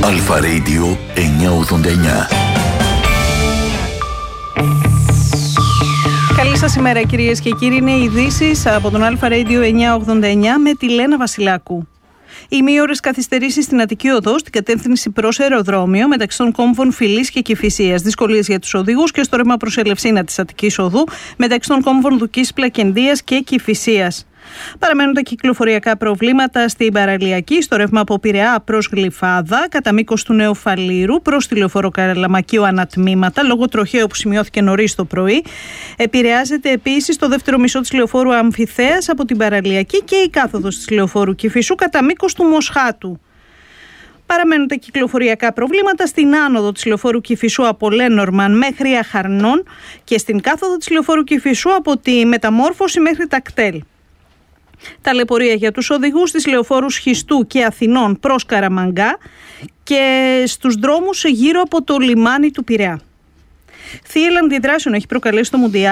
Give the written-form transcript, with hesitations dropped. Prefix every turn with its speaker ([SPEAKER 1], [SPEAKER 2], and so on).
[SPEAKER 1] Αλφα Radio 989.
[SPEAKER 2] Καλή σας ημέρα κυρίες και κύριοι, είναι οι ειδήσεις από τον Αλφα Radio 989 με τη Λένα Βασιλάκου. Ημίωρες καθυστερήσεις στην Αττική Οδό στην κατεύθυνση προς αεροδρόμιο μεταξύ των κόμβων Φιλής και Κηφισίας. Δυσκολίες για τους οδηγούς και στο ρεύμα προς Ελευσίνα της Αττικής Οδού μεταξύ των κόμβων Δουκής Πλακεντίας και Κηφισίας. Παραμένουν τα κυκλοφοριακά προβλήματα στην παραλιακή, στο ρεύμα από Πειραιά προς Γλυφάδα, κατά μήκος του Νέου Φαλήρου προς τη λεωφόρο Καραλαμακίου ανατμήματα, λόγω τροχαίου που σημειώθηκε νωρίς το πρωί. Επηρεάζεται επίσης το δεύτερο μισό της λεωφόρου Αμφιθέας από την παραλιακή και η κάθοδος της λεωφόρου Κηφισού κατά μήκος του Μοσχάτου. Παραμένουν τα κυκλοφοριακά προβλήματα στην άνοδο της λεωφόρου Κηφισού από Λένορμαν μέχρι Αχαρνών και στην κάθοδο της λεωφόρου Κηφισού από τη Μεταμόρφωση μέχρι τα Κτέλ. Ταλαιπωρία για τους οδηγούς της λεωφόρους Χιστού και Αθηνών προς Καραμαγκά και στους δρόμους γύρω από το λιμάνι του Πειραιά. Θύελλα αντιδράσεων έχει προκαλέσει το Μουντιάλ